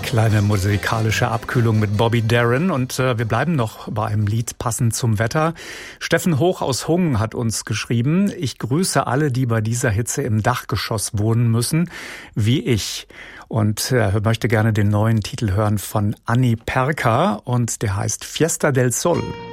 Kleine musikalische Abkühlung mit Bobby Darin und wir bleiben noch bei einem Lied passend zum Wetter. Steffen Hoch aus Hungen hat uns geschrieben: Ich grüße alle, die bei dieser Hitze im Dachgeschoss wohnen müssen, wie ich. Und er möchte gerne den neuen Titel hören von Anni Perka und der heißt Fiesta del Sol.